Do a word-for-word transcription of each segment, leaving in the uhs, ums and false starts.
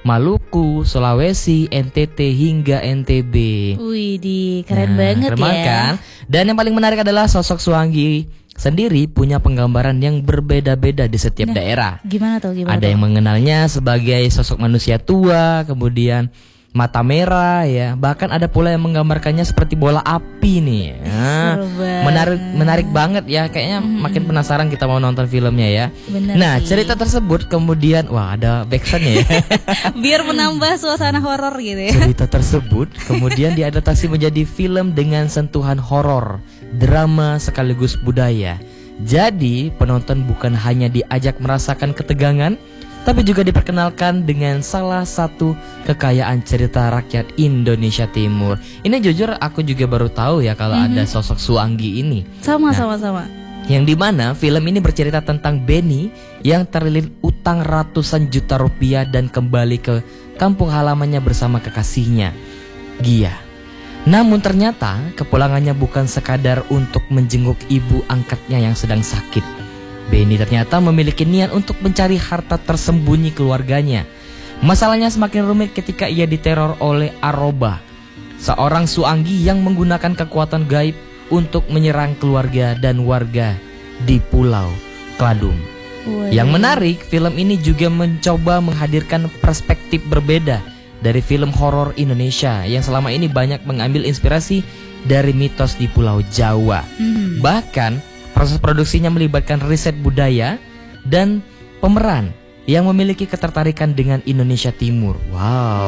Maluku, Sulawesi, N T T hingga N T B. Wih, di keren nah, banget keren ya. Kan? Dan yang paling menarik adalah sosok Suanggi sendiri punya penggambaran yang berbeda-beda di setiap Nah, daerah. Gimana tuh? Gimana Ada tuh? yang mengenalnya sebagai sosok manusia tua, kemudian mata merah ya. Bahkan ada pula yang menggambarkannya seperti bola api nih. Nah, menarik menarik banget ya. Kayaknya mm-hmm. makin penasaran kita mau nonton filmnya ya. Bener nah, sih. cerita tersebut kemudian wah ada backsoundnya ya. Biar menambah suasana horor gitu ya. Cerita tersebut kemudian diadaptasi menjadi film dengan sentuhan horor, drama sekaligus budaya. Jadi penonton bukan hanya diajak merasakan ketegangan, tapi juga diperkenalkan dengan salah satu kekayaan cerita rakyat Indonesia Timur. Ini jujur aku juga baru tahu ya kalau mm-hmm. ada sosok Suanggi ini. Sama, nah, sama, sama. Yang dimana film ini bercerita tentang Benny yang terlilit utang ratusan juta rupiah dan kembali ke kampung halamannya bersama kekasihnya, Gia. Namun ternyata kepulangannya bukan sekadar untuk menjenguk ibu angkatnya yang sedang sakit. Benny ternyata memiliki niat untuk mencari harta tersembunyi keluarganya. Masalahnya semakin rumit ketika ia diteror oleh Aroba, seorang Suanggi yang menggunakan kekuatan gaib untuk menyerang keluarga dan warga di Pulau Kladung. Wow. Yang menarik, film ini juga mencoba menghadirkan perspektif berbeda dari film horor Indonesia yang selama ini banyak mengambil inspirasi dari mitos di Pulau Jawa. Hmm. Bahkan proses produksinya melibatkan riset budaya dan pemeran yang memiliki ketertarikan dengan Indonesia Timur. Wow.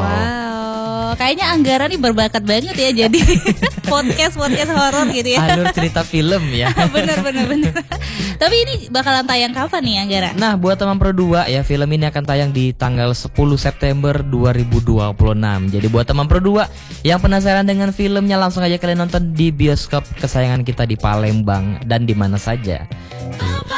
Wow, kayaknya Anggara nih berbakat banget ya jadi podcast podcast horor gitu ya. Alur cerita film ya. Bener bener bener. Tapi ini bakalan tayang kapan nih Anggara? Nah, buat teman Pro dua ya, film ini akan tayang di tanggal sepuluh September dua ribu dua puluh enam. Jadi buat teman Pro dua yang penasaran dengan filmnya, langsung aja kalian nonton di bioskop kesayangan kita di Palembang dan di mana saja.